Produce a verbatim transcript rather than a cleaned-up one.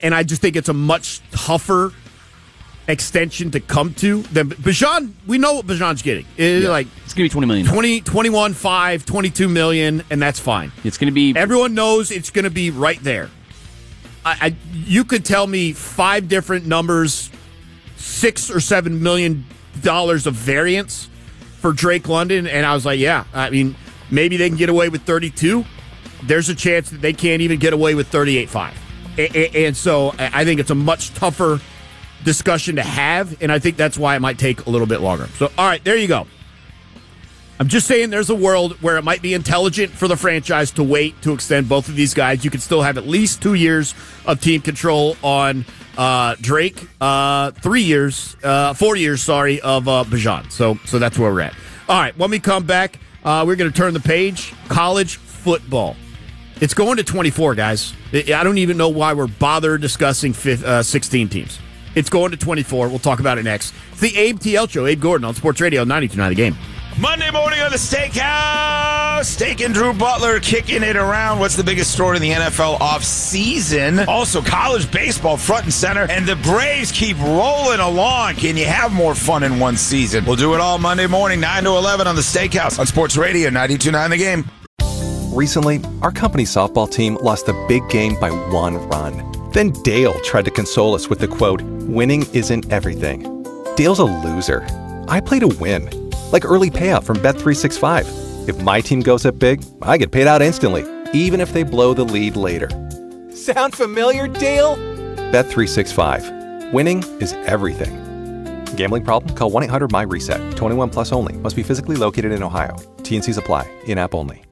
and I just think it's a much tougher extension to come to than Bijan. We know what Bijan's getting. It's yeah. like it's going to be twenty million dollars. twenty, twenty-one, five, twenty-two million, and that's fine. It's going to be. Everyone knows it's going to be right there. I, I, you could tell me five different numbers, six or seven million dollars of variance for Drake London, and I was like, yeah, I mean, maybe they can get away with thirty-two. There's a chance that they can't even get away with thirty-eight point five. And so I think it's a much tougher discussion to have, and I think that's why it might take a little bit longer. So, all right, there you go. I'm just saying there's a world where it might be intelligent for the franchise to wait to extend both of these guys. You could still have at least two years of team control on uh, Drake, uh, three years, uh, four years, sorry, of uh, Bijan. So, so that's where we're at. All right, when we come back, uh, we're going to turn the page. College football. It's going to twenty-four, guys. I don't even know why we're bothered discussing fifth, uh, sixteen teams. It's going to twenty-four. We'll talk about it next. It's the Abe T L Show. Abe Gordon on Sports Radio ninety-two point nine The Game. Monday morning on the Steakhouse. Steak and Drew Butler kicking it around. What's the biggest story in the N F L offseason? Also, college baseball front and center. And the Braves keep rolling along. Can you have more fun in one season? We'll do it all Monday morning, nine to eleven on the Steakhouse on Sports Radio ninety-two point nine The Game. Recently, our company's softball team lost the big game by one run. Then Dale tried to console us with the quote, "Winning isn't everything." Dale's a loser. I play to win. Like early payout from Bet three sixty-five. If my team goes up big, I get paid out instantly, even if they blow the lead later. Sound familiar, Dale? Bet three sixty-five. Winning is everything. Gambling problem? Call one eight hundred M Y RESET. twenty-one plus only. Must be physically located in Ohio. T and C's apply. In-app only.